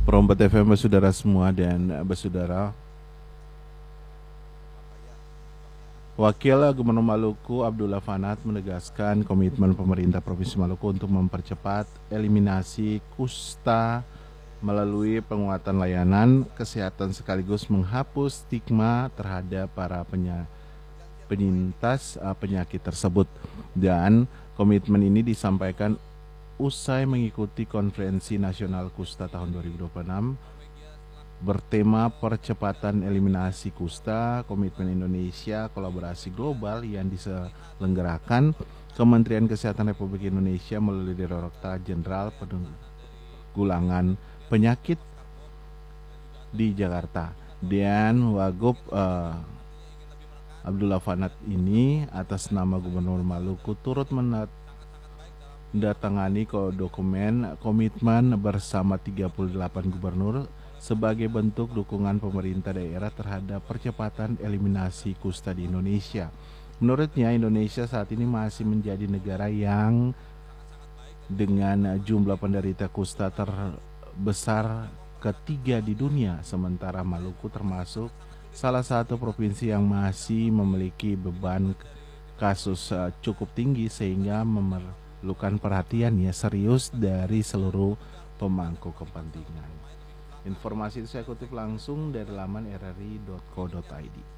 Perompat FM bersaudara semua dan bersaudara. Wakil Gubernur Maluku Abdullah Fanat menegaskan komitmen pemerintah Provinsi Maluku untuk mempercepat eliminasi kusta melalui penguatan layanan kesehatan sekaligus menghapus stigma terhadap para penyintas penyakit tersebut. Dan komitmen ini disampaikan usai mengikuti Konferensi Nasional Kusta tahun 2026 bertema percepatan eliminasi kusta, komitmen Indonesia, kolaborasi global yang diselenggarakan Kementerian Kesehatan Republik Indonesia melalui Direktorat Jenderal Penanggulangan Penyakit di Jakarta. Dan Wagub Abdullah Fanat ini atas nama Gubernur Maluku turut mendatangani dokumen komitmen bersama 38 gubernur sebagai bentuk dukungan pemerintah daerah terhadap percepatan eliminasi kusta di Indonesia. Menurutnya, Indonesia saat ini masih menjadi negara yang dengan jumlah penderita kusta terbesar ketiga di dunia, sementara Maluku termasuk salah satu provinsi yang masih memiliki beban kasus cukup tinggi sehingga memerlukan perhatian serius dari seluruh pemangku kepentingan. Informasi itu saya kutip langsung dari laman rri.co.id.